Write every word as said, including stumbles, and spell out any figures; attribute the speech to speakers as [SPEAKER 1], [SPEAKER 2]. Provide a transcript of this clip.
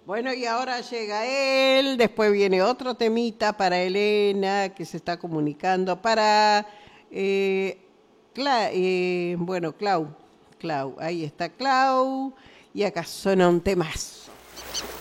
[SPEAKER 1] Bueno, y ahora llega él, después viene otro temita para Elena, que se está comunicando, para, eh, Cla- eh, bueno, Clau, Clau, ahí está Clau, y acá suena un temazo.